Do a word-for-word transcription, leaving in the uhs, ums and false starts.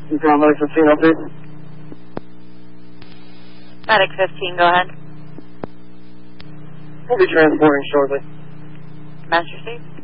Medic fifteen, update. Medic fifteen, go ahead. We'll be transporting shortly. Master Steve?